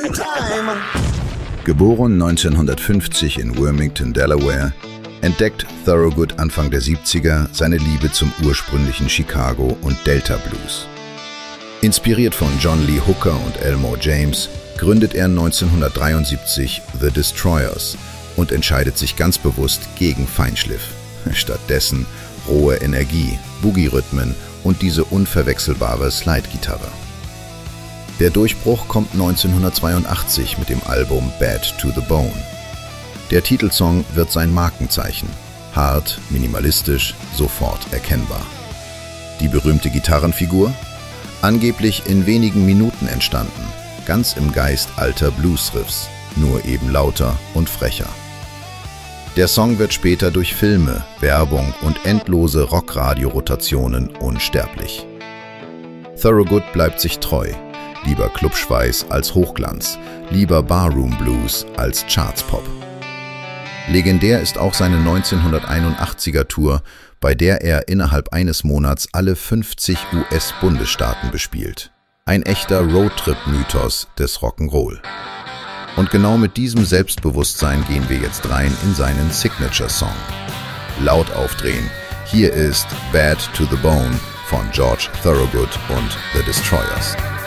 Geboren 1950 in Wilmington, Delaware, entdeckt Thorogood Anfang der 70er seine Liebe zum ursprünglichen Chicago und Delta Blues. Inspiriert von John Lee Hooker und Elmore James gründet er 1973 The Destroyers und entscheidet sich ganz bewusst gegen Feinschliff. Stattdessen rohe Energie, Boogie-Rhythmen und diese unverwechselbare Slide-Gitarre. Der Durchbruch kommt 1982 mit dem Album Bad to the Bone. Der Titelsong wird sein Markenzeichen. Hart, minimalistisch, sofort erkennbar. Die berühmte Gitarrenfigur? Angeblich in wenigen Minuten entstanden, ganz im Geist alter Bluesriffs, nur eben lauter und frecher. Der Song wird später durch Filme, Werbung und endlose Rockradio-Rotationen unsterblich. Thorogood bleibt sich treu. Lieber Clubschweiß als Hochglanz, lieber Barroom Blues als Chartspop. Legendär ist auch seine 1981er Tour, bei der er innerhalb eines Monats alle 50 US-Bundesstaaten bespielt. Ein echter Roadtrip-Mythos des Rock'n'Roll. Und genau mit diesem Selbstbewusstsein gehen wir jetzt rein in seinen Signature-Song. Laut aufdrehen, hier ist Bad to the Bone von George Thorogood und The Destroyers.